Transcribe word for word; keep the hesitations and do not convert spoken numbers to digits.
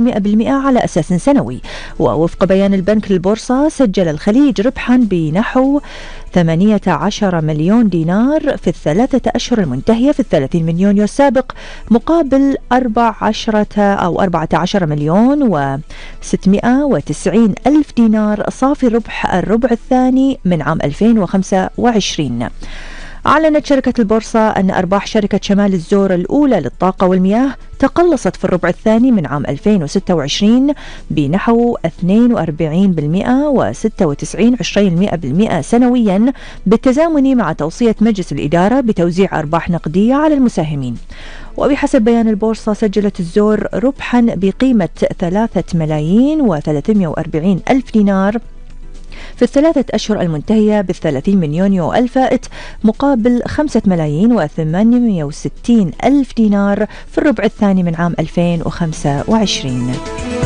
مئة بالمئة على أساس سنوي. ووفق بيان البنك للبورصة، سجل الخليج ربحا بنحو ثمانية عشر مليون دينار في الثلاثة أشهر المنتهية في الثلاثين من يونيو السابق، مقابل أربع عشرة أو أربعة عشر مليون وستمئة وتسعين ألف دينار صافي ربح الربع الثاني من عام ألفين وخمسة وعشرين. أعلنت شركة البورصة أن أرباح شركة شمال الزور الأولى للطاقة والمياه تقلصت في الربع الثاني من عام ألفين وستة وعشرين بنحو اثنين وأربعين بالمئة وستة وتسعين بالمئة سنويا، بالتزامن مع توصية مجلس الإدارة بتوزيع أرباح نقدية على المساهمين. وبحسب بيان البورصة، سجلت الزور ربحا بقيمة ثلاثة ملايين وثلاثمئة وأربعين ألف دينار في الثلاثة أشهر المنتهية بالثلاثين من يونيو الفائت، مقابل خمسة ملايين وثمانمئة وستين ألف دينار في الربع الثاني من عام ألفين وخمسة وعشرين.